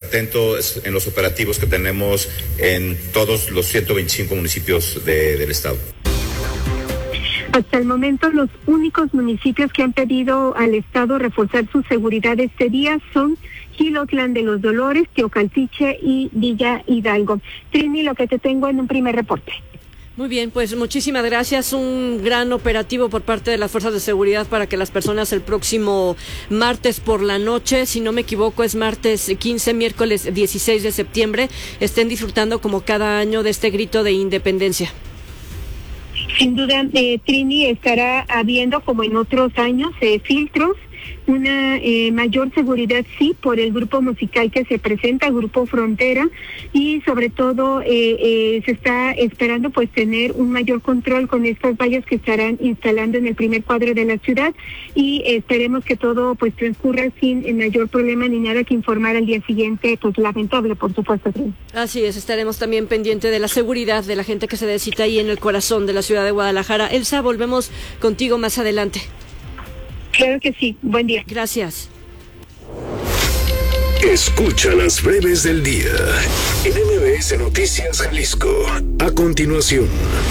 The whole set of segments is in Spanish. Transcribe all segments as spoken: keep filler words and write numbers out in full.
atentos en los operativos que tenemos en todos los ciento veinticinco municipios de, del estado. Hasta el momento, los únicos municipios que han pedido al Estado reforzar su seguridad este día son Jilotlán de los Dolores, Teocaltiche y Villa Hidalgo. Trini, lo que te tengo en un primer reporte. Muy bien, pues muchísimas gracias. Un gran operativo por parte de las fuerzas de seguridad para que las personas el próximo martes por la noche, si no me equivoco es martes quince, miércoles dieciséis de septiembre, estén disfrutando como cada año de este grito de independencia. Sin duda, eh, Trini, estará habiendo, como en otros años, eh, filtros, una eh, mayor seguridad, sí, por el grupo musical que se presenta, Grupo Frontera, y sobre todo eh, eh, se está esperando pues tener un mayor control con estas vallas que estarán instalando en el primer cuadro de la ciudad, y eh, esperemos que todo pues transcurra sin eh, mayor problema ni nada que informar al día siguiente, pues lamentable, por supuesto. Así es, estaremos también pendiente de la seguridad de la gente que se dé cita ahí en el corazón de la ciudad de Guadalajara. Elsa, volvemos contigo más adelante. Claro que sí, buen día. Gracias. Escucha las breves del día en M B S Noticias Jalisco. A continuación.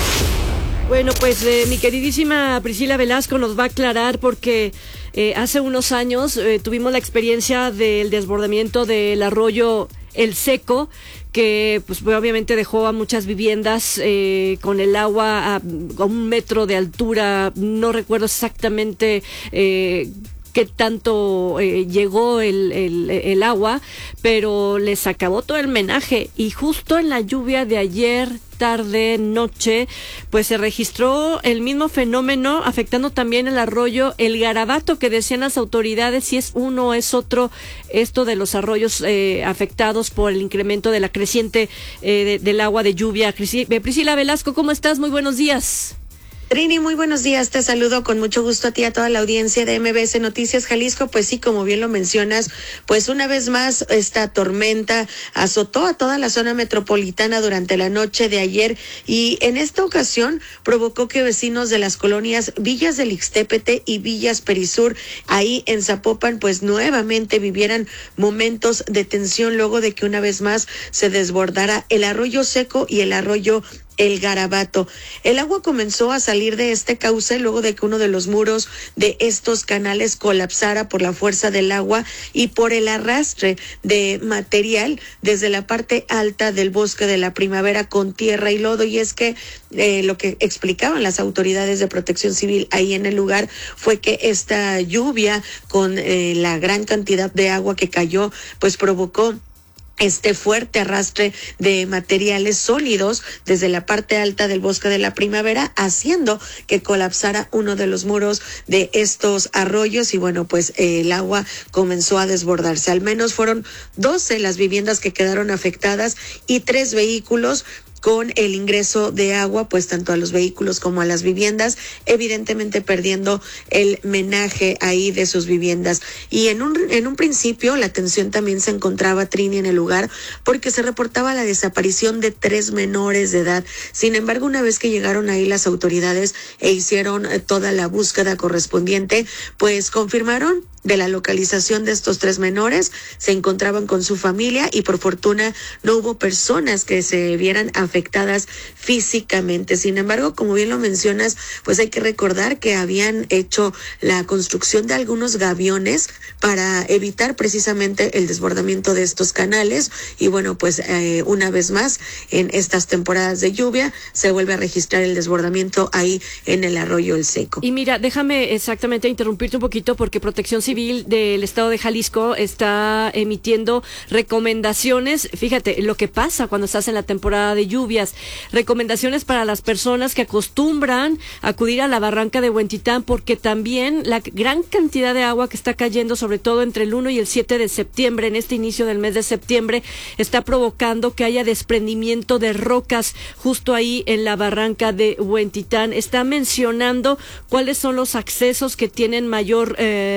Bueno, pues eh, mi queridísima Priscila Velasco nos va a aclarar porque eh, hace unos años eh, tuvimos la experiencia del desbordamiento del arroyo El Seco, que pues obviamente dejó a muchas viviendas eh, con el agua a, a un metro de altura. No recuerdo exactamente eh, qué tanto eh, llegó el, el, el agua, pero les acabó todo el menaje, y justo en la lluvia de ayer tarde, noche, pues se registró el mismo fenómeno afectando también el arroyo El Garabato, que decían las autoridades si es uno o es otro esto de los arroyos eh, afectados por el incremento de la creciente eh, de, del agua de lluvia. Priscila Velasco, ¿cómo estás? Muy buenos días. Trini, muy buenos días, te saludo con mucho gusto a ti y a toda la audiencia de M B S Noticias Jalisco. Pues sí, como bien lo mencionas, pues una vez más esta tormenta azotó a toda la zona metropolitana durante la noche de ayer, y en esta ocasión provocó que vecinos de las colonias Villas del Ixtépete y Villas Perisur, ahí en Zapopan, pues nuevamente vivieran momentos de tensión luego de que una vez más se desbordara el arroyo Seco y el arroyo El Garabato. El agua comenzó a salir de este cauce luego de que uno de los muros de estos canales colapsara por la fuerza del agua y por el arrastre de material desde la parte alta del Bosque de la Primavera con tierra y lodo. Y es que eh, lo que explicaban las autoridades de Protección Civil ahí en el lugar fue que esta lluvia con eh, la gran cantidad de agua que cayó, pues provocó este fuerte arrastre de materiales sólidos desde la parte alta del Bosque de la Primavera, haciendo que colapsara uno de los muros de estos arroyos, y bueno, pues eh, el agua comenzó a desbordarse. Al menos fueron doce las viviendas que quedaron afectadas y tres vehículos con el ingreso de agua, pues tanto a los vehículos como a las viviendas, evidentemente perdiendo el menaje ahí de sus viviendas. Y en un en un principio la atención también se encontraba, Trini, en el lugar, porque se reportaba la desaparición de tres menores de edad. Sin embargo, una vez que llegaron ahí las autoridades e hicieron toda la búsqueda correspondiente, pues confirmaron de la localización de estos tres menores, se encontraban con su familia y por fortuna no hubo personas que se vieran afectadas físicamente. Sin embargo, como bien lo mencionas, pues hay que recordar que habían hecho la construcción de algunos gaviones para evitar precisamente el desbordamiento de estos canales, y bueno, pues eh, una vez más en estas temporadas de lluvia se vuelve a registrar el desbordamiento ahí en el arroyo El Seco. Y mira, déjame exactamente interrumpirte un poquito porque Protección Civil del Estado de Jalisco está emitiendo recomendaciones. Fíjate lo que pasa cuando estás en la temporada de lluvias. Recomendaciones para las personas que acostumbran acudir a la barranca de Huentitán, porque también la gran cantidad de agua que está cayendo, sobre todo entre el uno y el siete de septiembre, en este inicio del mes de septiembre, está provocando que haya desprendimiento de rocas justo ahí en la barranca de Huentitán. Está mencionando cuáles son los accesos que tienen mayor eh, riesgo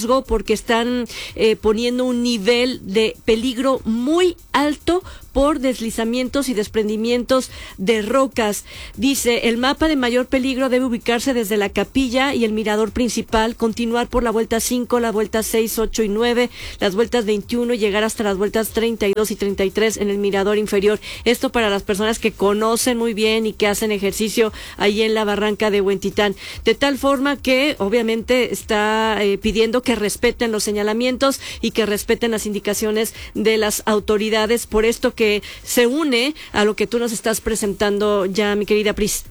riesgo porque están eh, poniendo un nivel de peligro muy alto por deslizamientos y desprendimientos de rocas. Dice, el mapa de mayor peligro debe ubicarse desde la capilla y el mirador principal, continuar por la vuelta cinco, la vuelta seis, ocho y nueve, las vueltas veintiuno y llegar hasta las vueltas treinta y dos y treinta y tres en el mirador inferior. Esto para las personas que conocen muy bien y que hacen ejercicio ahí en la barranca de Huentitán. De tal forma que obviamente está eh, pidiendo que respeten los señalamientos y que respeten las indicaciones de las autoridades. Por esto que que se une a lo que tú nos estás presentando ya, mi querida Pris.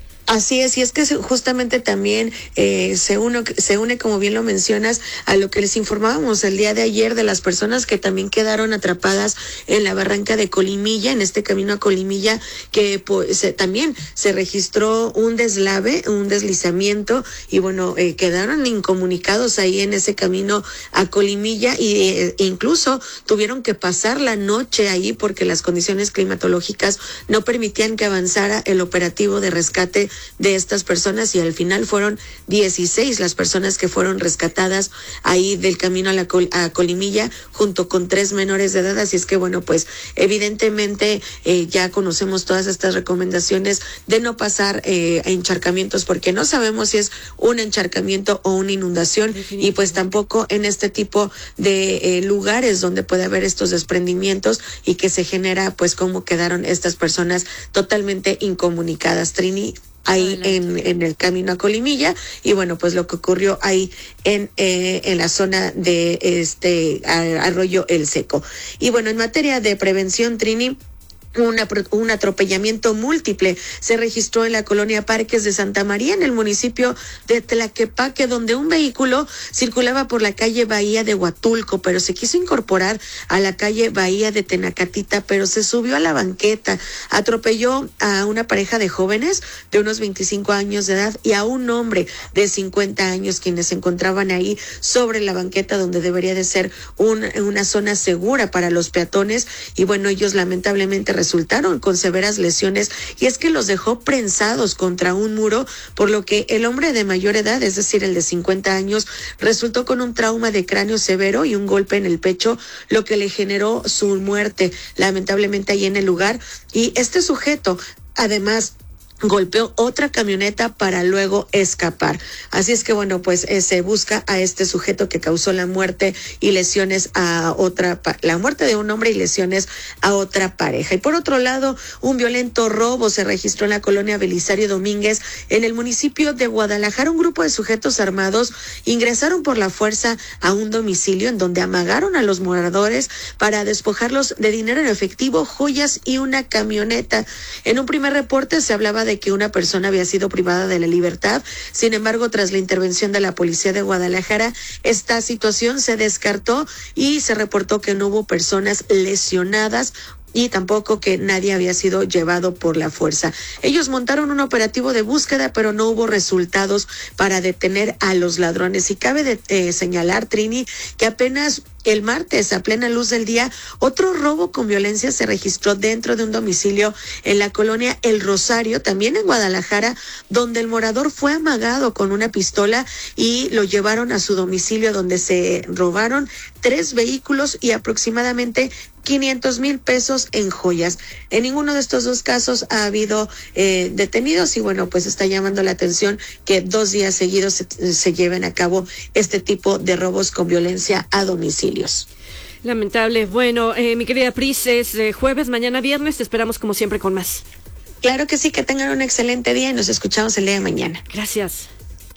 Así es, y es que justamente también eh, se, uno, se une, como bien lo mencionas, a lo que les informábamos el día de ayer de las personas que también quedaron atrapadas en la barranca de Colimilla, en este camino a Colimilla, que pues, se, también se registró un deslave, un deslizamiento, y bueno, eh, quedaron incomunicados ahí en ese camino a Colimilla, y eh, incluso tuvieron que pasar la noche ahí porque las condiciones climatológicas no permitían que avanzara el operativo de rescate de estas personas, y al final fueron dieciséis las personas que fueron rescatadas ahí del camino a la Col- a Colimilla, junto con tres menores de edad. Así es que bueno, pues evidentemente eh, ya conocemos todas estas recomendaciones de no pasar eh, a encharcamientos, porque no sabemos si es un encharcamiento o una inundación, y pues tampoco en este tipo de eh, lugares donde puede haber estos desprendimientos y que se genera pues cómo quedaron estas personas totalmente incomunicadas, Trini, ahí en, en el camino a Colimilla. Y bueno, pues lo que ocurrió ahí en eh, en la zona de este Arroyo El Seco. Y bueno, en materia de prevención, Trini, Una, un atropellamiento múltiple se registró en la colonia Parques de Santa María, en el municipio de Tlaquepaque, donde un vehículo circulaba por la calle Bahía de Huatulco, pero se quiso incorporar a la calle Bahía de Tenacatita, pero se subió a la banqueta, atropelló a una pareja de jóvenes de unos veinticinco años de edad y a un hombre de cincuenta años, quienes se encontraban ahí sobre la banqueta, donde debería de ser un, una zona segura para los peatones. Y bueno, ellos lamentablemente resultaron con severas lesiones, y es que los dejó prensados contra un muro, por lo que el hombre de mayor edad, es decir, el de cincuenta años, resultó con un trauma de cráneo severo y un golpe en el pecho, lo que le generó su muerte, lamentablemente, ahí en el lugar. Y este sujeto, además, golpeó otra camioneta para luego escapar. Así es que bueno, pues eh, se busca a este sujeto que causó la muerte y lesiones a otra, la muerte de un hombre y lesiones a otra pareja. Y por otro lado, un violento robo se registró en la colonia Belisario Domínguez, en el municipio de Guadalajara. Un grupo de sujetos armados ingresaron por la fuerza a un domicilio en donde amagaron a los moradores para despojarlos de dinero en efectivo, joyas y una camioneta. En un primer reporte se hablaba de que una persona había sido privada de la libertad. Sin embargo, tras la intervención de la policía de Guadalajara, esta situación se descartó y se reportó que no hubo personas lesionadas y tampoco que nadie había sido llevado por la fuerza. Ellos montaron un operativo de búsqueda, pero no hubo resultados para detener a los ladrones. Y cabe de, eh, señalar, Trini, que apenas el martes, a plena luz del día, otro robo con violencia se registró dentro de un domicilio en la colonia El Rosario, también en Guadalajara, donde el morador fue amagado con una pistola y lo llevaron a su domicilio, donde se robaron tres vehículos y aproximadamente quinientos mil pesos en joyas. En ninguno de estos dos casos ha habido eh, detenidos, y bueno, pues está llamando la atención que dos días seguidos se, se lleven a cabo este tipo de robos con violencia a domicilios. Lamentable. Bueno, eh, mi querida Pris, es eh, jueves, mañana viernes, te esperamos como siempre con más. Claro que sí, que tengan un excelente día y nos escuchamos el día de mañana. Gracias.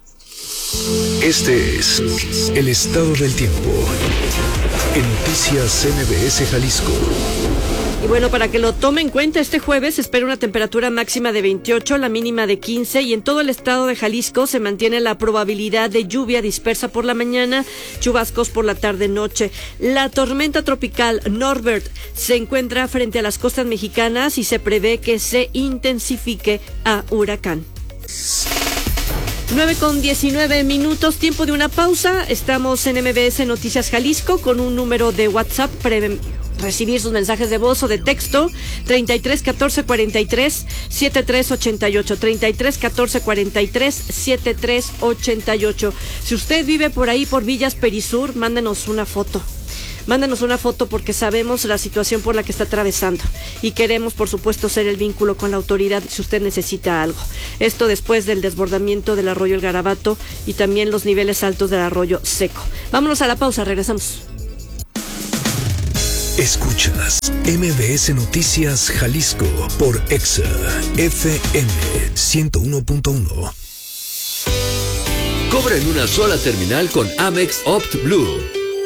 Este es el estado del tiempo en Noticias M B S Jalisco. Y bueno, para que lo tome en cuenta, este jueves se espera una temperatura máxima de veintiocho, la mínima de quince, y en todo el estado de Jalisco se mantiene la probabilidad de lluvia dispersa por la mañana, chubascos por la tarde-noche. La tormenta tropical Norbert se encuentra frente a las costas mexicanas y se prevé que se intensifique a huracán. nueve con diecinueve minutos, tiempo de una pausa. Estamos en M B S Noticias Jalisco con un número de WhatsApp pre recibir sus mensajes de voz o de texto. treinta y tres catorce cuarenta y tres setenta y tres ochenta y ocho, treinta y tres catorce cuarenta y tres setenta y tres ochenta y ocho. Si usted vive por ahí por Villas Perisur, mándenos una foto. Mándenos una foto porque sabemos la situación por la que está atravesando y queremos, por supuesto, ser el vínculo con la autoridad si usted necesita algo. Esto después del desbordamiento del arroyo El Garabato y también los niveles altos del arroyo Seco. Vámonos a la pausa, regresamos. Escuchas M B S Noticias Jalisco por Exa F M ciento uno punto uno. Cobra en una sola terminal con Amex Opt Blue.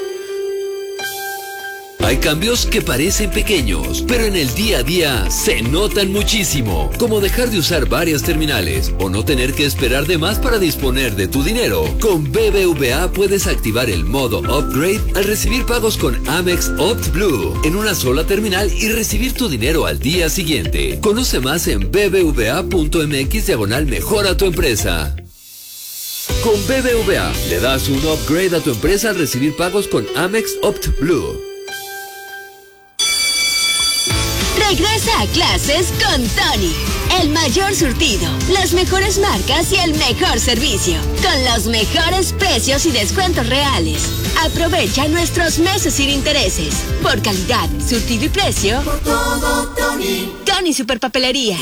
Hay cambios que parecen pequeños, pero en el día a día se notan muchísimo, como dejar de usar varias terminales o no tener que esperar de más para disponer de tu dinero. Con B B V A puedes activar el modo Upgrade al recibir pagos con Amex Opt Blue en una sola terminal y recibir tu dinero al día siguiente. Conoce más en bbva.mx diagonal mejora tu empresa. Con B B V A le das un upgrade a tu empresa al recibir pagos con Amex Opt Blue. Regresa a clases con Tony. El mayor surtido, las mejores marcas y el mejor servicio. Con los mejores precios y descuentos reales. Aprovecha nuestros meses sin intereses. Por calidad, surtido y precio. Por todo, Tony. Tony Superpapelerías.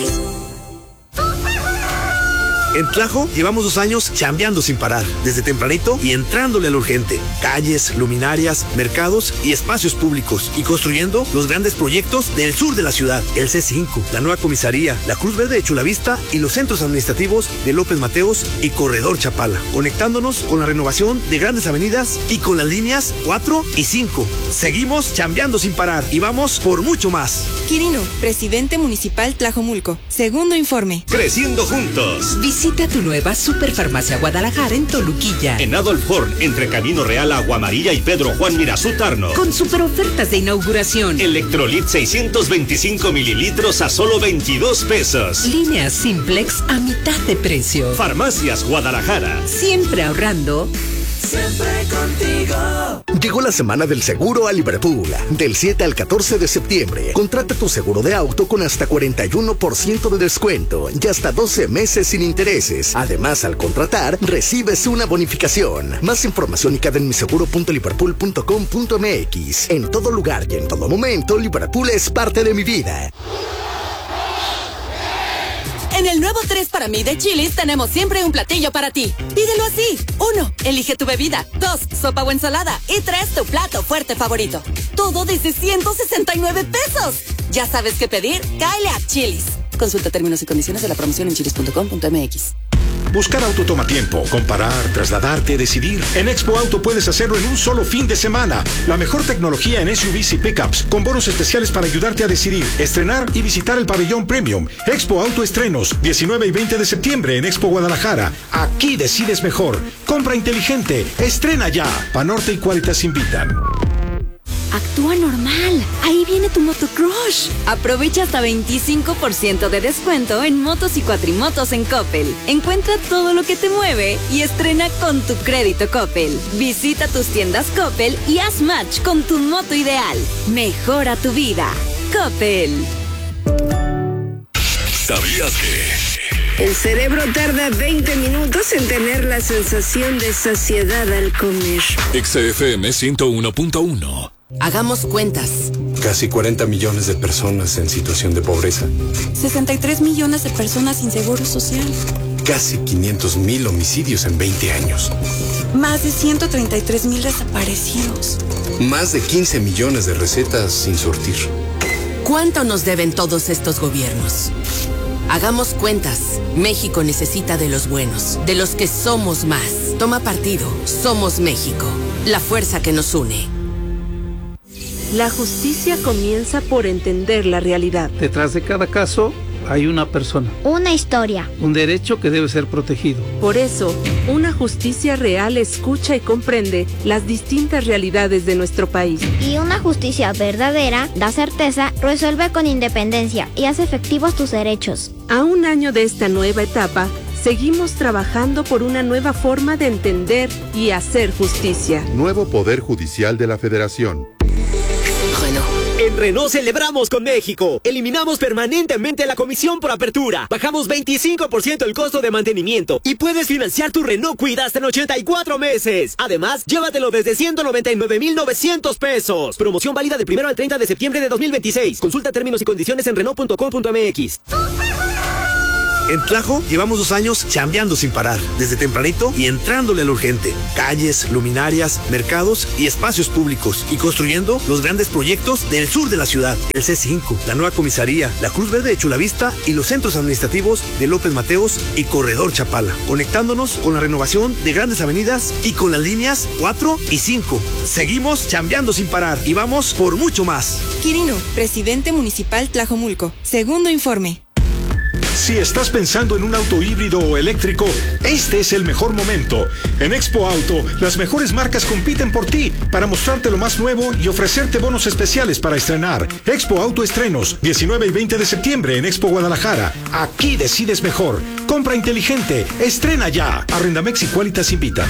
En Tlajo llevamos dos años chambeando sin parar, desde tempranito y entrándole al urgente. Calles, luminarias, mercados y espacios públicos. Y construyendo los grandes proyectos del sur de la ciudad. El C cinco, la nueva comisaría, la Cruz Verde de Chulavista y los centros administrativos de López Mateos y Corredor Chapala. Conectándonos con la renovación de grandes avenidas y con las líneas cuatro y cinco. Seguimos chambeando sin parar y vamos por mucho más. Quirino, presidente municipal Tlajomulco. Segundo informe. Creciendo juntos. Visita tu nueva Superfarmacia Guadalajara en Toluquilla. En Adolf Horn, entre Camino Real, Agua Amarilla y Pedro Juan Mirazú Tarno. Con super ofertas de inauguración. Electrolit seiscientos veinticinco mililitros a solo veintidós pesos. Línea Simplex a mitad de precio. Farmacias Guadalajara. Siempre ahorrando. Siempre contigo. Llegó la semana del seguro a Liverpool. Del siete al catorce de septiembre. Contrata tu seguro de auto con hasta cuarenta y uno por ciento de descuento y hasta doce meses sin intereses. Además, al contratar, recibes una bonificación. Más información y en mi seguro punto liverpool punto com punto m x. En todo lugar y en todo momento, Liverpool es parte de mi vida. En el nuevo tres para mí de Chili's tenemos siempre un platillo para ti. Pídelo así. Uno, elige tu bebida. Dos, sopa o ensalada. Y tres, tu plato fuerte favorito. Todo desde ciento sesenta y nueve pesos. ¿Ya sabes qué pedir? Cáele a Chili's. Consulta términos y condiciones de la promoción en chilis punto com punto m x. Buscar auto toma tiempo, comparar, trasladarte, decidir. En Expo Auto puedes hacerlo en un solo fin de semana. La mejor tecnología en S U Vs y pickups, con bonos especiales para ayudarte a decidir, estrenar y visitar el pabellón Premium. Expo Auto Estrenos, diecinueve y veinte de septiembre en Expo Guadalajara. Aquí decides mejor. Compra inteligente. Estrena ya. Panorte y Qualitas invitan. Actúa normal. Ahí viene tu motocrush. Aprovecha hasta veinticinco por ciento de descuento en motos y cuatrimotos en Coppel. Encuentra todo lo que te mueve y estrena con tu crédito Coppel. Visita tus tiendas Coppel y haz match con tu moto ideal. Mejora tu vida. Coppel. ¿Sabías que? El cerebro tarda veinte minutos en tener la sensación de saciedad al comer. Exa F M ciento uno punto uno. Hagamos cuentas. Casi cuarenta millones de personas en situación de pobreza. sesenta y tres millones de personas sin seguro social. Casi quinientos mil homicidios en veinte años. Más de ciento treinta y tres mil desaparecidos. Más de quince millones de recetas sin surtir. ¿Cuánto nos deben todos estos gobiernos? Hagamos cuentas. México necesita de los buenos, de los que somos más. Toma partido. Somos México. La fuerza que nos une. La justicia comienza por entender la realidad. Detrás de cada caso hay una persona. Una historia. Un derecho que debe ser protegido. Por eso, una justicia real escucha y comprende las distintas realidades de nuestro país. Y una justicia verdadera da certeza, resuelve con independencia y hace efectivos tus derechos. A un año de esta nueva etapa, seguimos trabajando por una nueva forma de entender y hacer justicia. Nuevo Poder Judicial de la Federación. En Renault celebramos con México. Eliminamos permanentemente la comisión por apertura. Bajamos veinticinco por ciento el costo de mantenimiento. Y puedes financiar tu Renault Kwid hasta en ochenta y cuatro meses. Además, llévatelo desde ciento noventa y nueve mil novecientos pesos. Promoción válida del primero al treinta de septiembre de dos mil veintiséis. Consulta términos y condiciones en Renault punto com punto m x. En Tlajo llevamos dos años chambeando sin parar, desde tempranito y entrándole a lo urgente. Calles, luminarias, mercados y espacios públicos, y construyendo los grandes proyectos del sur de la ciudad. El C cinco, la nueva comisaría, la Cruz Verde de Chulavista y los centros administrativos de López Mateos y Corredor Chapala, conectándonos con la renovación de grandes avenidas y con las líneas cuatro y cinco. Seguimos chambeando sin parar y vamos por mucho más. Quirino, presidente municipal Tlajomulco. Segundo informe. Si estás pensando en un auto híbrido o eléctrico, este es el mejor momento. En Expo Auto, las mejores marcas compiten por ti para mostrarte lo más nuevo y ofrecerte bonos especiales para estrenar. Expo Auto Estrenos, diecinueve y veinte de septiembre en Expo Guadalajara. Aquí decides mejor. Compra inteligente. Estrena ya. Arrendamex y Qualitas invita.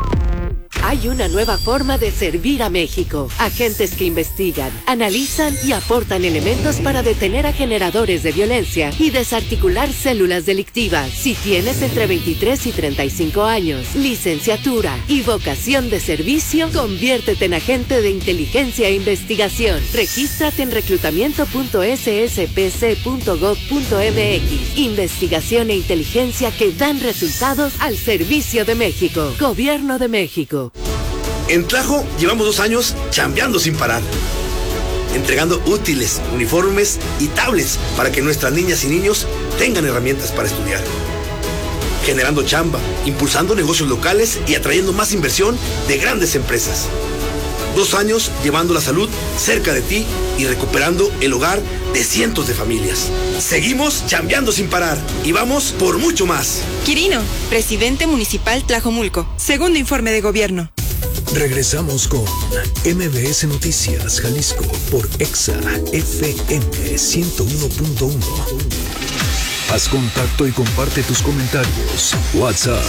Hay una nueva forma de servir a México. Agentes que investigan, analizan y aportan elementos para detener a generadores de violencia y desarticular células delictivas. Si tienes entre veintitrés y treinta y cinco años, licenciatura y vocación de servicio, conviértete en agente de inteligencia e investigación. Regístrate en reclutamiento punto s s p c punto gov punto m x. Investigación e inteligencia que dan resultados al servicio de México. Gobierno de México. En Tlajo llevamos dos años chambeando sin parar, entregando útiles, uniformes y tablets para que nuestras niñas y niños tengan herramientas para estudiar, generando chamba, impulsando negocios locales y atrayendo más inversión de grandes empresas. Dos años llevando la salud cerca de ti y recuperando el hogar de cientos de familias. Seguimos chambeando sin parar y vamos por mucho más. Quirino, presidente municipal Tlajomulco. Segundo informe de gobierno. Regresamos con M B S Noticias Jalisco por Exa F M ciento uno punto uno. Haz contacto y comparte tus comentarios. WhatsApp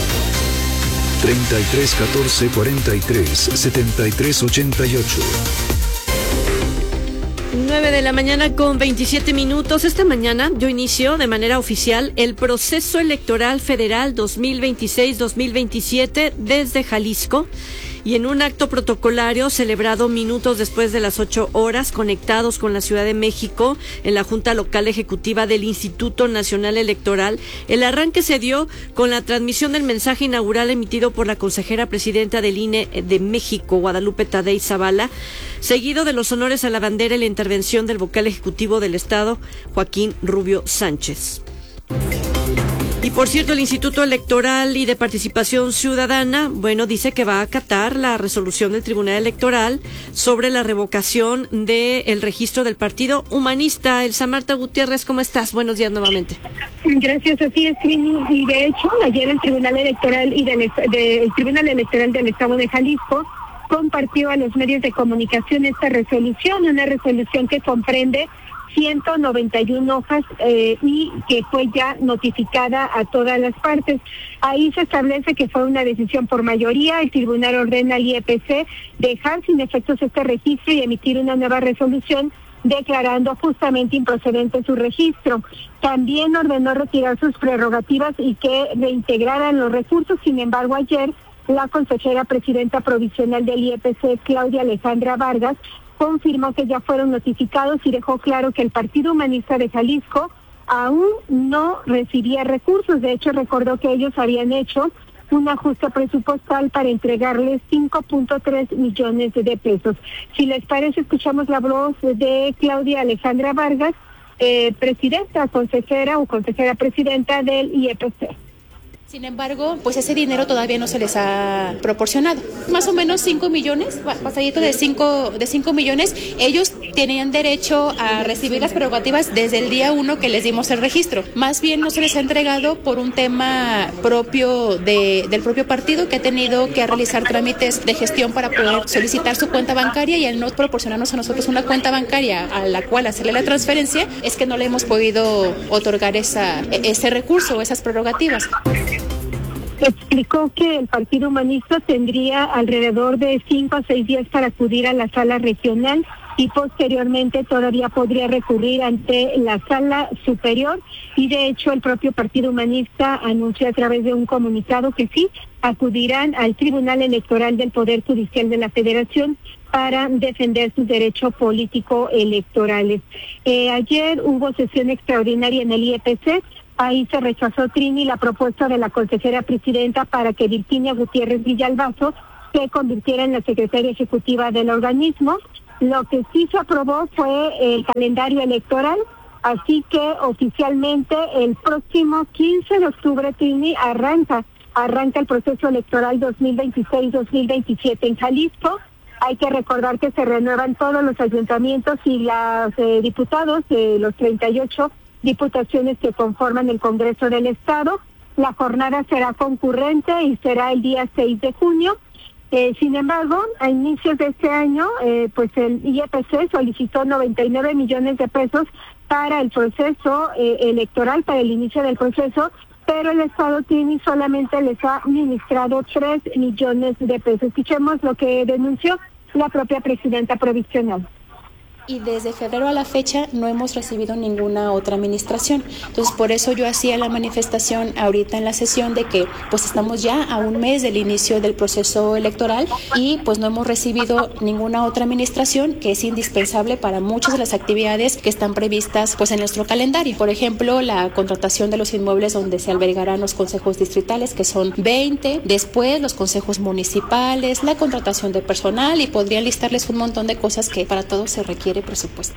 treinta y tres catorce cuarenta y tres setenta y tres ochenta y ocho. nueve de la mañana con veintisiete minutos. Esta mañana yo inicio de manera oficial el proceso electoral federal dos mil veintiséis dos mil veintisiete desde Jalisco. Y en un acto protocolario celebrado minutos después de las ocho horas, conectados con la Ciudad de México en la Junta Local Ejecutiva del Instituto Nacional Electoral, el arranque se dio con la transmisión del mensaje inaugural emitido por la consejera presidenta del I N E de México, Guadalupe Tadei Zavala, seguido de los honores a la bandera y la intervención del vocal ejecutivo del Estado, Joaquín Rubio Sánchez. Y por cierto, el Instituto Electoral y de Participación Ciudadana, bueno, dice que va a acatar la resolución del Tribunal Electoral sobre la revocación del registro del Partido Humanista. Elsa Marta Gutiérrez, ¿cómo estás? Buenos días nuevamente. Gracias, así es, y de hecho, ayer el Tribunal Electoral y del de, el Tribunal Electoral del Estado de Jalisco compartió a los medios de comunicación esta resolución, una resolución que comprende ciento noventa y una hojas eh, y que fue ya notificada a todas las partes. Ahí se establece que fue una decisión por mayoría. El tribunal ordena al I E P C dejar sin efectos este registro y emitir una nueva resolución declarando justamente improcedente su registro. También ordenó retirar sus prerrogativas y que reintegraran los recursos. Sin embargo, ayer la consejera presidenta provisional del I E P C, Claudia Alejandra Vargas, confirmó que ya fueron notificados y dejó claro que el Partido Humanista de Jalisco aún no recibía recursos. De hecho, recordó que ellos habían hecho un ajuste presupuestal para entregarles cinco punto tres millones de pesos. Si les parece, escuchamos la voz de Claudia Alejandra Vargas, eh, presidenta, consejera o consejera presidenta del I E P C. Sin embargo, pues ese dinero todavía no se les ha proporcionado. Más o menos cinco millones, pasadito de cinco, de cinco millones. Ellos tenían derecho a recibir las prerrogativas desde el día uno que les dimos el registro. Más bien no se les ha entregado por un tema propio de, del propio partido, que ha tenido que realizar trámites de gestión para poder solicitar su cuenta bancaria, y al no proporcionarnos a nosotros una cuenta bancaria a la cual hacerle la transferencia, es que no le hemos podido otorgar esa, ese recurso, esas prerrogativas. Explicó que el Partido Humanista tendría alrededor de cinco a seis días para acudir a la sala regional y posteriormente todavía podría recurrir ante la Sala Superior, y de hecho el propio Partido Humanista anunció a través de un comunicado que sí acudirán al Tribunal Electoral del Poder Judicial de la Federación para defender sus derechos político-electorales. Eh, ayer hubo sesión extraordinaria en el I E P C. Ahí se rechazó, Trini, la propuesta de la consejera presidenta para que Virginia Gutiérrez Villalbazo se convirtiera en la secretaria ejecutiva del organismo. Lo que sí se aprobó fue el calendario electoral, así que oficialmente el próximo quince de octubre, Trini, arranca, arranca el proceso electoral dos mil veintiséis dos mil veintisiete en Jalisco. Hay que recordar que se renuevan todos los ayuntamientos y los eh, diputados de los treinta y ocho diputaciones que conforman el Congreso del Estado. La jornada será concurrente y será el día seis de junio. Eh, sin embargo, a inicios de este año, eh, pues el I E P C solicitó noventa y nueve millones de pesos para el proceso eh, electoral, para el inicio del proceso, pero el Estado tiene solamente les ha administrado tres millones de pesos. Escuchemos lo que denunció la propia presidenta provisional. Y desde febrero a la fecha no hemos recibido ninguna otra administración. Entonces, por eso yo hacía la manifestación ahorita en la sesión de que pues estamos ya a un mes del inicio del proceso electoral y pues no hemos recibido ninguna otra administración, que es indispensable para muchas de las actividades que están previstas pues en nuestro calendario. Por ejemplo, la contratación de los inmuebles donde se albergarán los consejos distritales, que son veinte, después los consejos municipales, la contratación de personal, y podría listarles un montón de cosas que para todos se requiere presupuesto.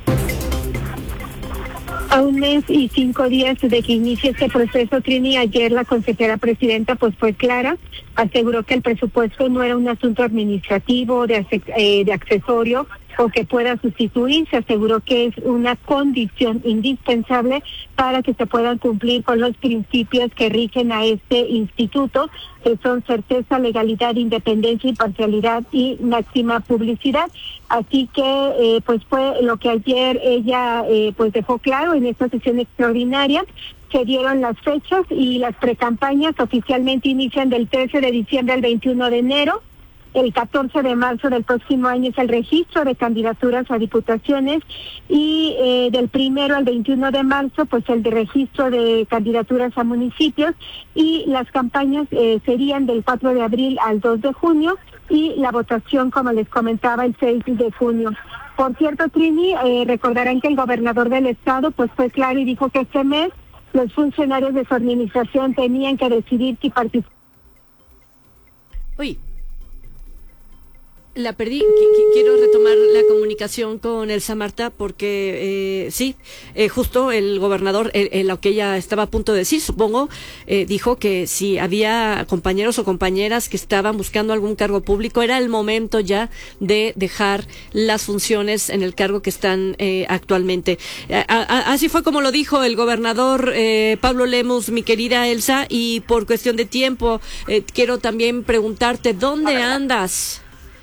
A un mes y cinco días de que inicie este proceso, Trini, ayer la consejera presidenta pues fue clara, aseguró que el presupuesto no era un asunto administrativo, de, eh, de accesorio o que pueda sustituirse. Aseguró que es una condición indispensable para que se puedan cumplir con los principios que rigen a este instituto, que son certeza, legalidad, independencia, imparcialidad y máxima publicidad. Así que eh, pues fue lo que ayer ella eh, pues dejó claro en esta sesión extraordinaria. Se dieron las fechas y las precampañas oficialmente inician del trece de diciembre al veintiuno de enero. El catorce de marzo del próximo año es el registro de candidaturas a diputaciones y eh, del primero al veintiuno de marzo pues el de registro de candidaturas a municipios, y las campañas eh, serían del cuatro de abril al dos de junio y la votación, como les comentaba, el seis de junio. Por cierto, Trini, eh, recordarán que el gobernador del estado pues fue claro y dijo que este mes los funcionarios de su administración tenían que decidir si participaban. Uy. La perdí. Quiero retomar la comunicación con Elsa Marta porque eh, sí, eh, justo el gobernador, eh, eh, lo que ella estaba a punto de decir, supongo, eh, dijo que si había compañeros o compañeras que estaban buscando algún cargo público, era el momento ya de dejar las funciones en el cargo que están eh, actualmente. A, a, así fue como lo dijo el gobernador eh, Pablo Lemus, mi querida Elsa, y por cuestión de tiempo eh, quiero también preguntarte, ¿dónde andas?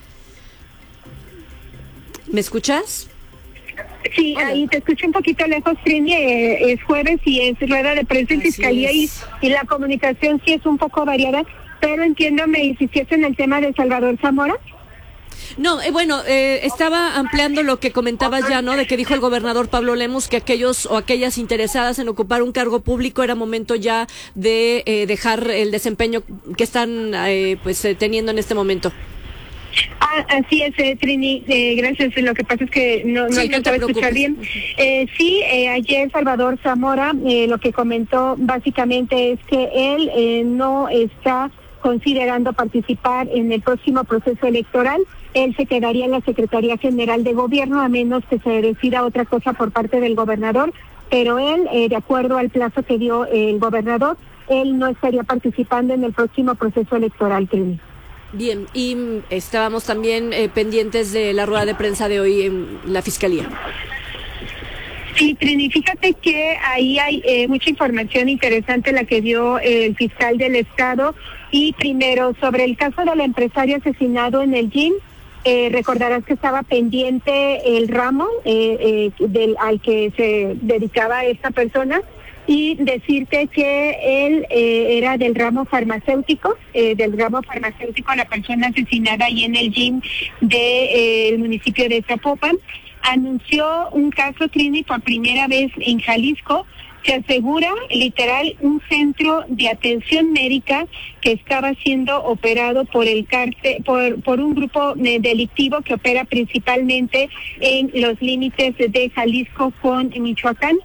¿Me escuchas? Sí, Hola. Ahí te escucho un poquito lejos, Trini. Eh, es jueves y es rueda de prensa en Fiscalía y, y la comunicación sí es un poco variada, pero entiendo, me insististe en el tema de Salvador Zamora. No, eh, bueno, eh, estaba ampliando lo que comentabas ya, ¿no? De que dijo el gobernador Pablo Lemus que aquellos o aquellas interesadas en ocupar un cargo público era momento ya de eh, dejar el desempeño que están eh, pues eh, teniendo en este momento. Ah, así es, eh, Trini, eh, gracias. Lo que pasa es que no, no sí, alcanzaba no a escuchar bien. Eh, sí, eh, ayer Salvador Zamora eh, lo que comentó básicamente es que él eh, no está considerando participar en el próximo proceso electoral. Él se quedaría en la Secretaría General de Gobierno a menos que se decida otra cosa por parte del gobernador, pero él, eh, de acuerdo al plazo que dio eh, el gobernador, él no estaría participando en el próximo proceso electoral, Trini. Bien, y estábamos también eh, pendientes de la rueda de prensa de hoy en la Fiscalía. Sí, Trini, fíjate que ahí hay eh, mucha información interesante la que dio eh, el fiscal del Estado. Y primero, sobre el caso del empresario asesinado en el G I M, eh, recordarás que estaba pendiente el ramo eh, eh, del al que se dedicaba esta persona. Y decirte que él eh, era del ramo farmacéutico, eh, del ramo farmacéutico, la persona asesinada ahí en el G I M del de, eh, municipio de Zapopan. anunció un caso, Trini, por primera vez en Jalisco. Se asegura, literal, un centro de atención médica que estaba siendo operado por el cártel, por, por un grupo eh, delictivo que opera principalmente en los límites de Jalisco con Michoacán.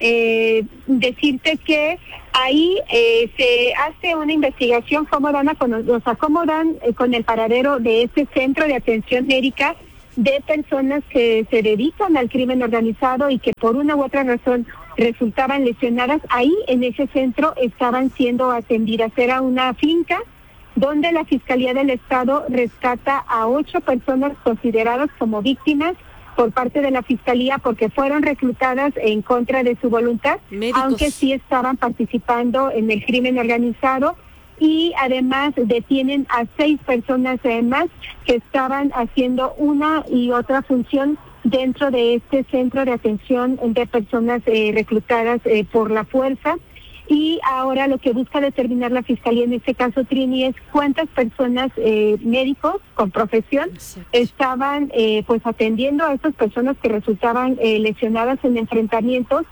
Eh, decirte que ahí eh, se hace una investigación cómo dan a conocer, o sea, cómo dan eh, con el paradero de este centro de atención médica de personas que se dedican al crimen organizado y que por una u otra razón resultaban lesionadas. Ahí en ese centro estaban siendo atendidas. Era una finca donde la Fiscalía del Estado rescata a ocho personas consideradas como víctimas por parte de la Fiscalía porque fueron reclutadas en contra de su voluntad, médicos, aunque sí estaban participando en el crimen organizado. Y además detienen a seis personas más que estaban haciendo una y otra función dentro de este centro de atención de personas eh, reclutadas eh, por la fuerza. Y ahora lo que busca determinar la Fiscalía en este caso, Trini, es cuántas personas eh, médicos con profesión estaban eh, pues atendiendo a estas personas que resultaban eh, lesionadas en enfrentamientos.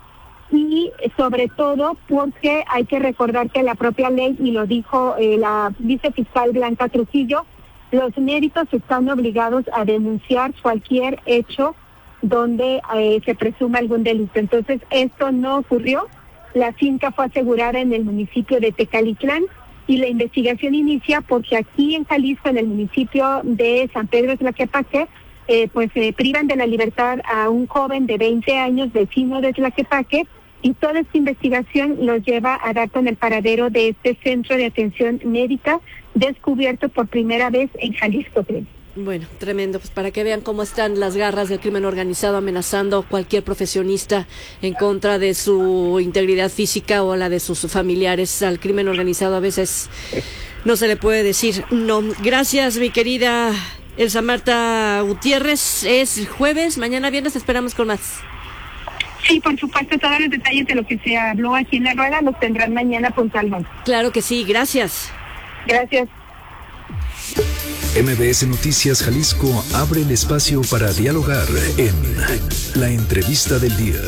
Y sobre todo porque hay que recordar que la propia ley, y lo dijo eh, la vicefiscal Blanca Trujillo, los médicos están obligados a denunciar cualquier hecho donde eh, se presuma algún delito. Entonces, esto no ocurrió. La finca fue asegurada en el municipio de Tecalitlán y la investigación inicia porque aquí en Jalisco, en el municipio de San Pedro Tlaquepaque, eh, pues se eh, privan de la libertad a un joven de veinte años, vecino de Tlaquepaque, y toda esta investigación los lleva a dar con el paradero de este centro de atención médica descubierto por primera vez en Jalisco. Bueno, tremendo, pues para que vean cómo están las garras del crimen organizado amenazando a cualquier profesionista en contra de su integridad física o la de sus familiares. Al crimen organizado a veces no se le puede decir no. Gracias, mi querida Elsa Marta Gutiérrez. Es jueves, mañana viernes esperamos con más. Sí, por supuesto, todos los detalles de lo que se habló aquí en la rueda los tendrán mañana puntualmente. Claro que sí, gracias. Gracias. M B S Noticias Jalisco abre el espacio para dialogar en la entrevista del día.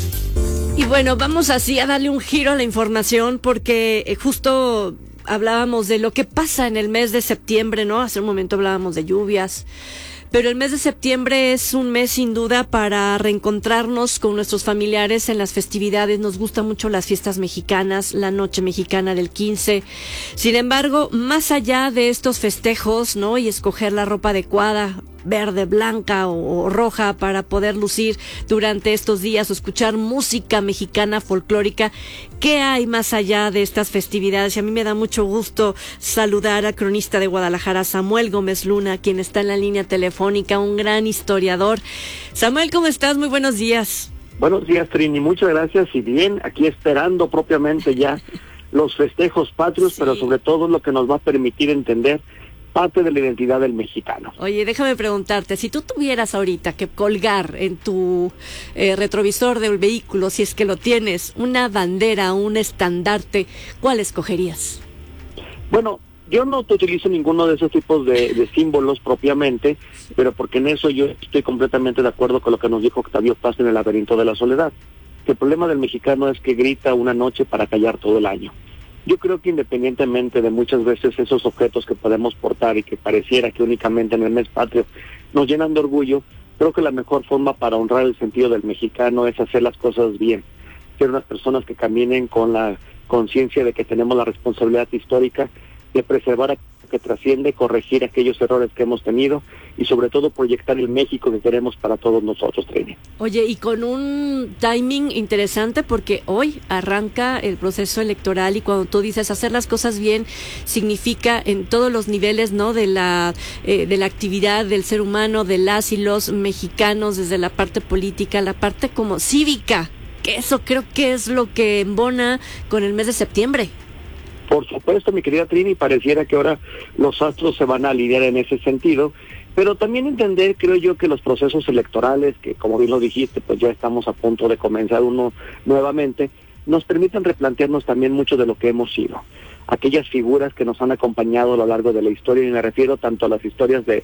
Y bueno, vamos así a darle un giro a la información porque eh, justo hablábamos de lo que pasa en el mes de septiembre, ¿no? Hace un momento hablábamos de lluvias. Pero el mes de septiembre es un mes sin duda para reencontrarnos con nuestros familiares en las festividades. Nos gustan mucho las fiestas mexicanas, la noche mexicana del quince. Sin embargo, más allá de estos festejos, ¿no? Y escoger la ropa adecuada, verde, blanca o, o roja para poder lucir durante estos días o escuchar música mexicana folclórica. ¿Qué hay más allá de estas festividades? Y a mí me da mucho gusto saludar al cronista de Guadalajara, Samuel Gómez Luna, quien está en la línea telefónica, un gran historiador. Samuel, ¿cómo estás? Muy buenos días. Buenos días, Trini. Muchas gracias. Y bien, aquí esperando propiamente ya los festejos patrios, sí, pero sobre todo lo que nos va a permitir entender parte de la identidad del mexicano. Oye, déjame preguntarte, si tú tuvieras ahorita que colgar en tu eh, retrovisor del vehículo, si es que lo tienes, una bandera, un estandarte, ¿cuál escogerías? Bueno, yo no utilizo ninguno de esos tipos de, de símbolos propiamente, pero porque en eso yo estoy completamente de acuerdo con lo que nos dijo Octavio Paz en El laberinto de la soledad. El problema del mexicano es que grita una noche para callar todo el año. Yo creo que independientemente de muchas veces esos objetos que podemos portar y que pareciera que únicamente en el mes patrio nos llenan de orgullo, creo que la mejor forma para honrar el sentido del mexicano es hacer las cosas bien, ser unas personas que caminen con la conciencia de que tenemos la responsabilidad histórica de preservar aquello que trasciende, corregir aquellos errores que hemos tenido y sobre todo proyectar el México que queremos para todos nosotros, Trini. Oye, y con un timing interesante porque hoy arranca el proceso electoral y cuando tú dices hacer las cosas bien significa en todos los niveles, ¿no? De la eh, de la actividad del ser humano, de las y los mexicanos, desde la parte política, la parte como cívica, que eso creo que es lo que embona con el mes de septiembre. Por supuesto, mi querida Trini, pareciera que ahora los astros se van a alinear en ese sentido, pero también entender, creo yo, que los procesos electorales, que como bien lo dijiste, pues ya estamos a punto de comenzar uno nuevamente, nos permiten replantearnos también mucho de lo que hemos sido. aquellas figuras que nos han acompañado a lo largo de la historia, y me refiero tanto a las historias de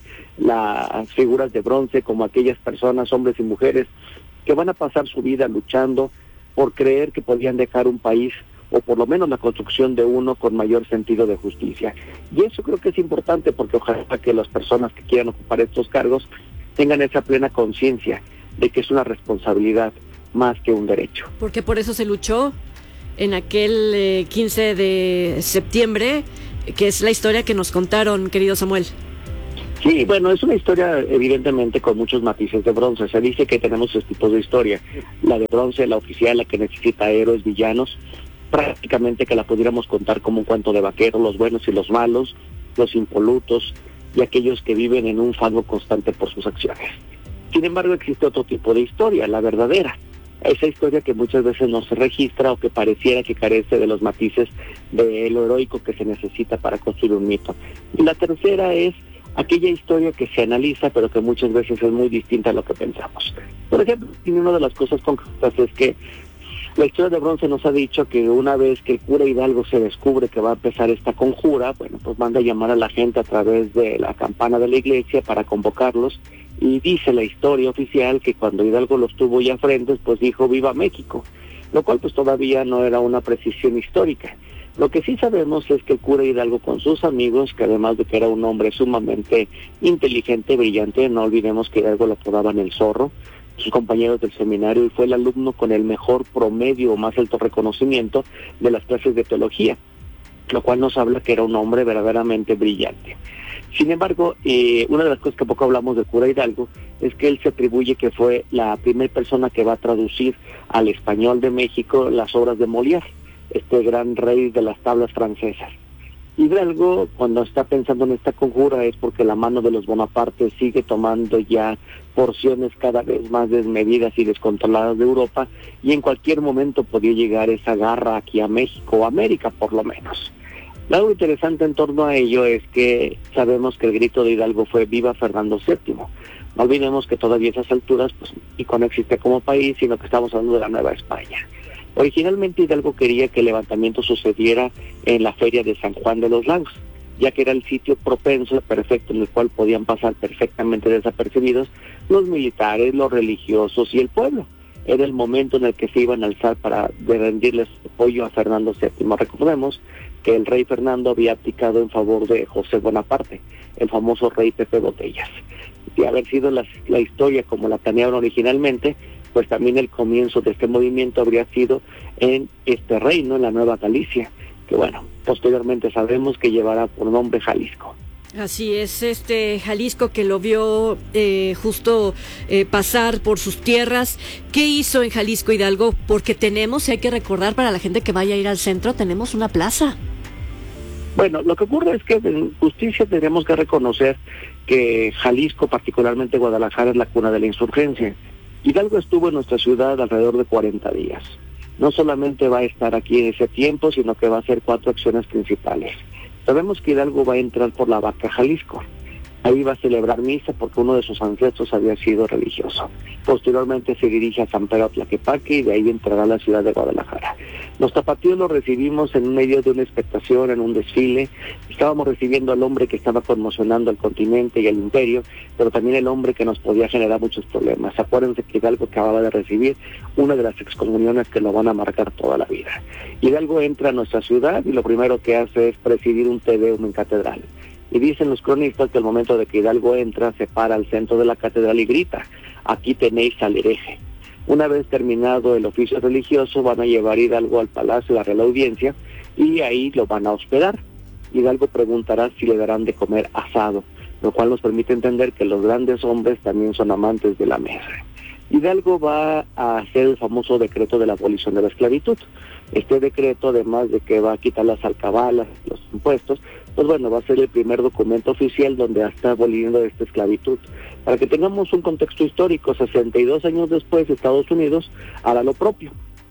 las figuras de bronce como a aquellas personas, hombres y mujeres, que van a pasar su vida luchando por creer que podían dejar un país, o por lo menos la construcción de uno con mayor sentido de justicia. Y eso creo que es importante, porque ojalá que las personas que quieran ocupar estos cargos tengan esa plena conciencia de que es una responsabilidad más que un derecho. Porque por eso se luchó en aquel eh, quince de septiembre, que es la historia que nos contaron, querido Samuel. Sí, bueno, es una historia evidentemente con muchos matices de bronce. Se dice que tenemos dos tipos de historia. La de bronce, la oficial, la que necesita héroes, villanos, prácticamente que la pudiéramos contar como un cuento de vaquero, los buenos y los malos, los impolutos y aquellos que viven en un fango constante por sus acciones. Sin embargo, existe otro tipo de historia, la verdadera. Esa historia que muchas veces no se registra o que pareciera que carece de los matices de lo heroico que se necesita para construir un mito. Y la tercera es aquella historia que se analiza pero que muchas veces es muy distinta a lo que pensamos. Por ejemplo, una de las cosas concretas es que la historia de bronce nos ha dicho que una vez que el cura Hidalgo se descubre que va a empezar esta conjura, bueno, pues manda a llamar a la gente a través de la campana de la iglesia para convocarlos, y dice la historia oficial que cuando Hidalgo los tuvo ya frente, pues dijo ¡Viva México!, lo cual pues todavía no era una precisión histórica. Lo que sí sabemos es que el cura Hidalgo con sus amigos, que además de que era un hombre sumamente inteligente, brillante, no olvidemos que Hidalgo lo apodaban el Zorro, sus compañeros del seminario, y fue el alumno con el mejor promedio o más alto reconocimiento de las clases de teología, lo cual nos habla que era un hombre verdaderamente brillante. Sin embargo, eh, una de las cosas que poco hablamos del cura Hidalgo es que él se atribuye que fue la primera persona que va a traducir al español de México las obras de Molière, este gran rey de las tablas francesas. Hidalgo, cuando está pensando en esta conjura, es porque la mano de los Bonaparte sigue tomando ya porciones cada vez más desmedidas y descontroladas de Europa, y en cualquier momento podía llegar esa garra aquí a México, o América por lo menos. Algo interesante en torno a ello es que sabemos que el grito de Hidalgo fue ¡Viva Fernando séptimo! No olvidemos que todavía a esas alturas, pues, México no existe como país, sino que estamos hablando de la Nueva España. Originalmente Hidalgo quería que el levantamiento sucediera en la feria de San Juan de los Lagos, ya que era el sitio propenso, perfecto, en el cual podían pasar perfectamente desapercibidos los militares, los religiosos y el pueblo. Era el momento en el que se iban a alzar para rendirles apoyo a Fernando séptimo. Recordemos que el rey Fernando había abdicado en favor de José Bonaparte, el famoso rey Pepe Botellas. De haber sido la, la historia como la planearon originalmente, pues también el comienzo de este movimiento habría sido en este reino, en la Nueva Galicia, que bueno, posteriormente sabemos que llevará por nombre Jalisco. Así es, este Jalisco que lo vio eh, justo eh, pasar por sus tierras. ¿Qué hizo en Jalisco Hidalgo? Porque tenemos, y hay que recordar para la gente que vaya a ir al centro, tenemos una plaza. Bueno, lo que ocurre es que en justicia tenemos que reconocer que Jalisco, particularmente Guadalajara, es la cuna de la insurgencia. Hidalgo estuvo en nuestra ciudad alrededor de cuarenta días. No solamente va a estar aquí en ese tiempo, sino que va a hacer cuatro acciones principales. Sabemos que Hidalgo va a entrar por la Vaca Jalisco. Ahí va a celebrar misa porque uno de sus ancestros había sido religioso. Posteriormente se dirige a San Pedro Tlaquepaque y de ahí entrará a la ciudad de Guadalajara. Los tapatíos los recibimos en medio de una expectación, en un desfile. Estábamos recibiendo al hombre que estaba conmocionando al continente y al imperio, pero también el hombre que nos podía generar muchos problemas. Acuérdense que Hidalgo acababa de recibir una de las excomuniones que lo van a marcar toda la vida. Hidalgo entra a nuestra ciudad y lo primero que hace es presidir un Te Deum en catedral. Y dicen los cronistas que al momento de que Hidalgo entra, se para al centro de la catedral y grita: aquí tenéis al hereje. Una vez terminado el oficio religioso, van a llevar a Hidalgo al Palacio de la Real Audiencia y ahí lo van a hospedar. Hidalgo preguntará si le darán de comer asado, lo cual nos permite entender que los grandes hombres también son amantes de la mesa. Hidalgo va a hacer el famoso decreto de la abolición de la esclavitud. Este decreto, además de que va a quitar las alcabalas, los impuestos, pues bueno, va a ser el primer documento oficial donde está aboliendo esta esclavitud. Para que tengamos un contexto histórico, sesenta y dos años después, Estados Unidos hará lo propio.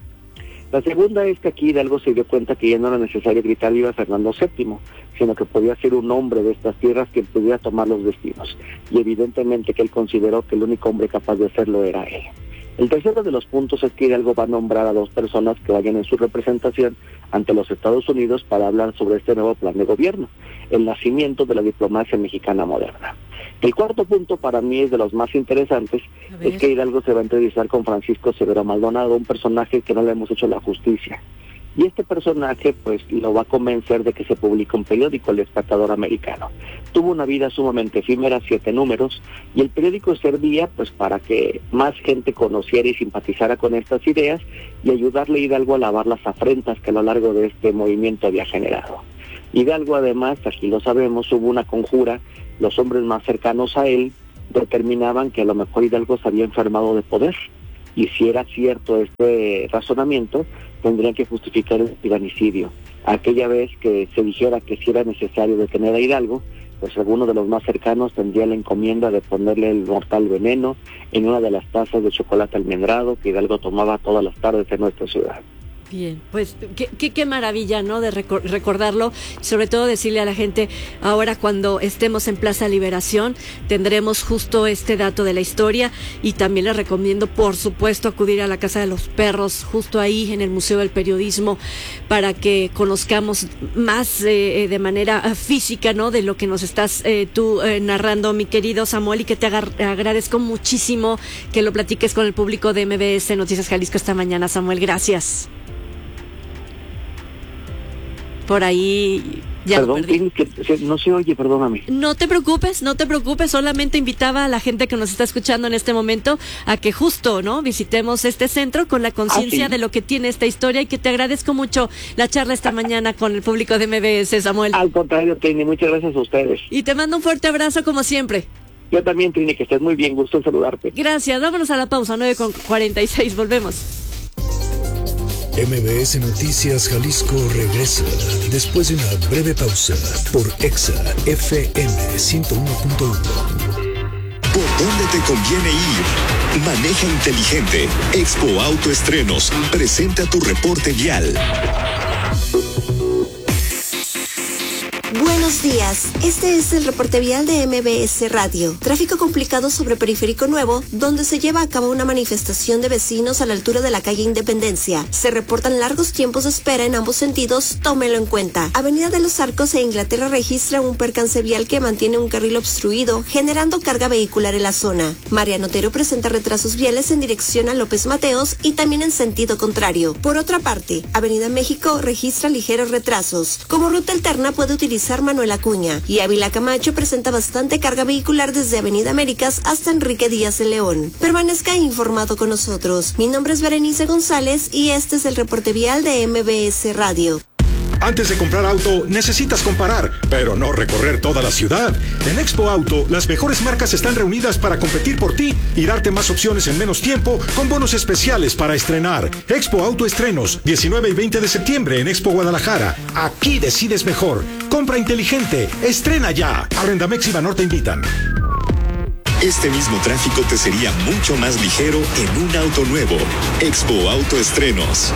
La segunda es que aquí Hidalgo se dio cuenta que ya no era necesario gritar viva Fernando séptimo, sino que podía ser un hombre de estas tierras que pudiera tomar los destinos. Y evidentemente que él consideró que el único hombre capaz de hacerlo era él. El tercero de los puntos es que Hidalgo va a nombrar a dos personas que vayan en su representación ante los Estados Unidos para hablar sobre este nuevo plan de gobierno, el nacimiento de la diplomacia mexicana moderna. El cuarto punto para mí es de los más interesantes, es que Hidalgo se va a entrevistar con Francisco Severo Maldonado, un personaje que no le hemos hecho la justicia. Y este personaje pues lo va a convencer de que se publique un periódico, El Espectador Americano. Tuvo una vida sumamente efímera, siete números, y el periódico servía pues para que más gente conociera y simpatizara con estas ideas y ayudarle a Hidalgo a lavar las afrentas que a lo largo de este movimiento había generado. Hidalgo además, aquí lo sabemos, hubo una conjura, los hombres más cercanos a él determinaban que a lo mejor Hidalgo se había enfermado de poder, y si era cierto este razonamiento, tendrían que justificar el tiranicidio. Aquella vez que se dijera que si era necesario detener a Hidalgo, pues alguno de los más cercanos tendría la encomienda de ponerle el mortal veneno en una de las tazas de chocolate almendrado que Hidalgo tomaba todas las tardes en nuestra ciudad. Bien, pues qué, qué, qué maravilla, ¿no? De recor- recordarlo, sobre todo decirle a la gente, ahora cuando estemos en Plaza Liberación, tendremos justo este dato de la historia, y también les recomiendo, por supuesto, acudir a la Casa de los Perros, justo ahí en el Museo del Periodismo, para que conozcamos más eh, de manera física, ¿no? De lo que nos estás eh, tú eh, narrando, mi querido Samuel, y que te agar- agradezco muchísimo que lo platiques con el público de M B S Noticias Jalisco esta mañana, Samuel, gracias. Por ahí ya Perdón, lo perdí. Que, que, no se oye, perdóname. No te preocupes, no te preocupes, solamente invitaba a la gente que nos está escuchando en este momento a que justo, ¿no? Visitemos este centro con la conciencia ah, sí. de lo que tiene esta historia, y que te agradezco mucho la charla esta mañana con el público de M B S, Samuel. Al contrario, Trini, muchas gracias a ustedes. Y te mando un fuerte abrazo como siempre. Yo también, Trini, que estés muy bien, gusto en saludarte. Gracias, vámonos a la pausa, nueve con cuarenta y seis, volvemos. M B S Noticias Jalisco regresa después de una breve pausa por Exa F M ciento uno punto uno. ¿Por dónde te conviene ir? Maneja inteligente. Expo Auto Estrenos presenta tu reporte vial. Buenos días, este es el reporte vial de M B S Radio. Tráfico complicado sobre Periférico Nuevo, donde se lleva a cabo una manifestación de vecinos a la altura de la calle Independencia. Se reportan largos tiempos de espera en ambos sentidos, tómelo en cuenta. Avenida de los Arcos e Inglaterra registra un percance vial que mantiene un carril obstruido, generando carga vehicular en la zona. Mariano Otero presenta retrasos viales en dirección a López Mateos y también en sentido contrario. Por otra parte, Avenida México registra ligeros retrasos. Como ruta alterna puede utilizar Manuel Acuña, y Ávila Camacho presenta bastante carga vehicular desde Avenida Américas hasta Enrique Díaz de León. Permanezca informado con nosotros. Mi nombre es Berenice González y este es el reporte vial de M B S Radio. Antes de comprar auto, necesitas comparar, pero no recorrer toda la ciudad. En Expo Auto, las mejores marcas están reunidas para competir por ti y darte más opciones en menos tiempo con bonos especiales para estrenar. Expo Auto Estrenos, diecinueve y veinte de septiembre en Expo Guadalajara. Aquí decides mejor. Compra inteligente. Estrena ya. Arrendamex y Banorte invitan. Este mismo tráfico te sería mucho más ligero en un auto nuevo. Expo Auto Estrenos.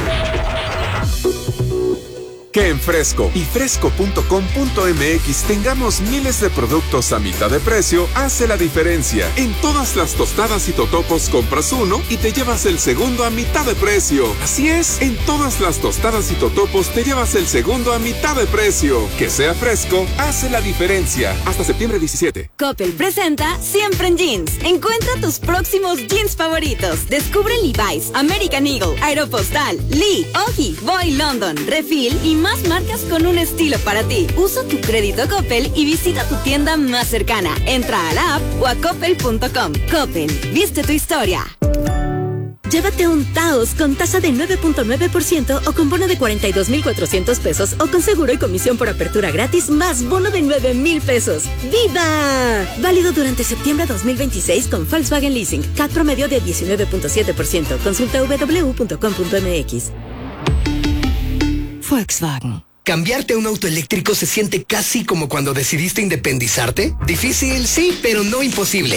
Que en Fresco y fresco punto com punto m x tengamos miles de productos a mitad de precio hace la diferencia. En todas las tostadas y totopos compras uno y te llevas el segundo a mitad de precio. Así es, en todas las tostadas y totopos te llevas el segundo a mitad de precio. Que sea Fresco hace la diferencia. Hasta septiembre diecisiete. Coppel presenta Siempre en Jeans. Encuentra tus próximos jeans favoritos. Descubre Levi's, American Eagle, Aeropostal, Lee, Oji, Boy London, Refill y más marcas con un estilo para ti. Usa tu crédito Coppel y visita tu tienda más cercana. Entra a la app o a coppel punto com. Coppel, viste tu historia. Llévate un Taos con tasa de nueve punto nueve por ciento o con bono de cuarenta y dos mil cuatrocientos pesos o con seguro y comisión por apertura gratis más bono de nueve mil pesos. ¡Viva! Válido durante septiembre dos mil veintiséis con Volkswagen Leasing. C A T promedio de diecinueve punto siete por ciento. Consulta w w w punto com punto m x. Volkswagen. ¿Cambiarte a un auto eléctrico se siente casi como cuando decidiste independizarte? Difícil, sí, pero no imposible.